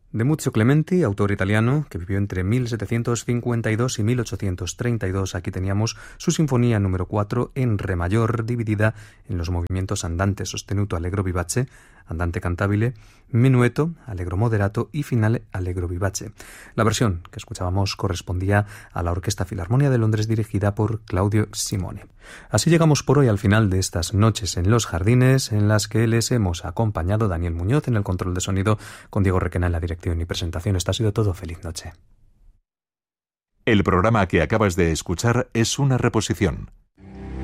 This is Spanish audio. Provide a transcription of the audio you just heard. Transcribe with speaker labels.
Speaker 1: De Muzio Clementi, autor italiano que vivió entre 1752 y 1832, aquí teníamos su sinfonía número 4 en re mayor, dividida en los movimientos andante sostenuto allegro vivace, andante cantabile, minueto, allegro moderato y finale allegro vivace. La versión que escuchábamos correspondía a la Orquesta Filarmonia de Londres dirigida por Claudio Simone. Así llegamos por hoy al final de estas noches en los jardines, en las que les hemos acompañado Daniel Muñoz en el control de sonido, con Diego Requena en la dirección y presentación. Esto ha sido todo. Feliz noche.
Speaker 2: El programa que acabas de escuchar es una reposición.